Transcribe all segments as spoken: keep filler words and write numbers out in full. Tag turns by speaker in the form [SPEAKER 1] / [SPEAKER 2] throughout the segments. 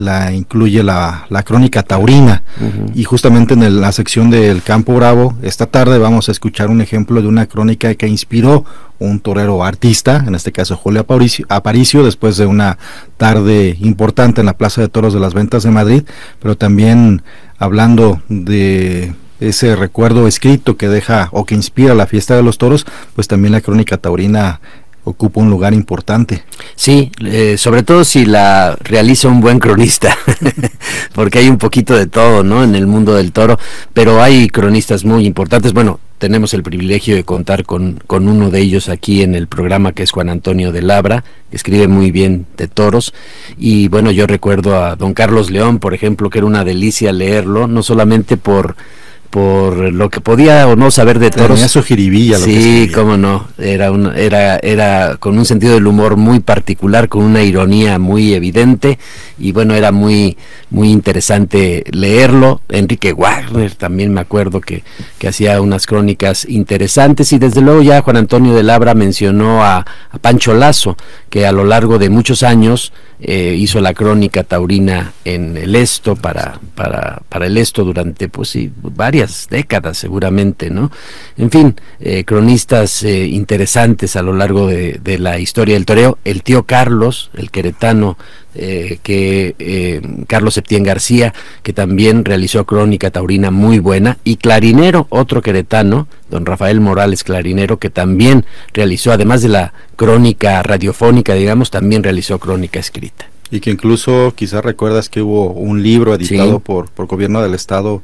[SPEAKER 1] la incluye la, la crónica taurina, uh-huh. y justamente en el, la sección del Campo Bravo, esta tarde vamos a escuchar un ejemplo de una crónica que inspiró un torero artista, en este caso Julio Aparicio, Aparicio, después de una tarde importante en la Plaza de Toros de las Ventas de Madrid, pero también hablando de ese recuerdo escrito que deja o que inspira la fiesta de los toros, pues también la crónica taurina ocupa un lugar importante.
[SPEAKER 2] Sí, eh, sobre todo si la realiza un buen cronista, porque hay un poquito de todo, ¿no?, en el mundo del toro, pero hay cronistas muy importantes. Bueno, tenemos el privilegio de contar con, con uno de ellos aquí en el programa, que es Juan Antonio de Labra, que escribe muy bien de toros, y bueno, yo recuerdo a don Carlos León, por ejemplo, que era una delicia leerlo, no solamente por por lo que podía o no saber de toros.
[SPEAKER 1] Tenía su jiribilla. Lo
[SPEAKER 2] sí, que cómo no, era, un, era, era con un sentido del humor muy particular, con una ironía muy evidente, y bueno, era muy muy interesante leerlo. Enrique Wagner también me acuerdo que, que hacía unas crónicas interesantes, y desde luego ya Juan Antonio de Labra mencionó a, a Pancho Lazo, que a lo largo de muchos años eh, hizo la crónica taurina en el Esto, para, para, para el Esto durante pues sí, varias décadas seguramente, ¿no? En fin, eh, cronistas eh, interesantes a lo largo de, de la historia del toreo. El tío Carlos, el queretano, eh, que eh, Carlos Septién García, que también realizó crónica taurina muy buena, y Clarinero, otro queretano, don Rafael Morales Clarinero, que también realizó, además de la crónica radiofónica, digamos, también realizó crónica escrita.
[SPEAKER 1] Y que incluso quizás recuerdas que hubo un libro editado sí. por, por gobierno del estado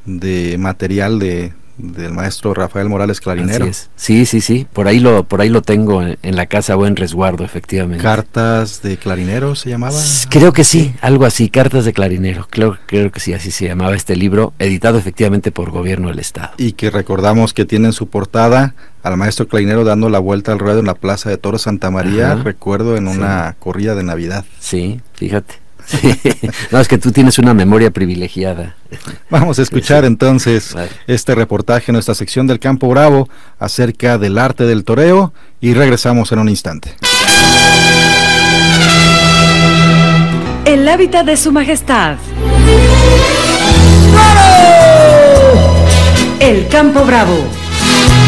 [SPEAKER 1] de material de del maestro Rafael Morales Clarinero.
[SPEAKER 2] Así es. Sí, sí, sí, por ahí lo por ahí lo tengo en, en la casa Buen Resguardo, efectivamente.
[SPEAKER 1] ¿Cartas de Clarinero se llamaba?
[SPEAKER 2] Creo que sí, algo así, Cartas de Clarinero, creo, creo que sí, así se llamaba este libro, editado efectivamente por gobierno del estado.
[SPEAKER 1] Y que recordamos que tiene en su portada al maestro Clarinero dando la vuelta al ruedo en la Plaza de Toros Santa María, ajá, recuerdo en sí. una corrida de Navidad.
[SPEAKER 2] Sí, fíjate. Sí. No, es que tú tienes una memoria privilegiada.
[SPEAKER 1] Vamos a escuchar sí. entonces vale. este reportaje en nuestra sección del Campo Bravo acerca del arte del toreo, y regresamos en un instante.
[SPEAKER 3] El hábitat de su majestad.
[SPEAKER 4] ¡Bravo!
[SPEAKER 3] El Campo Bravo.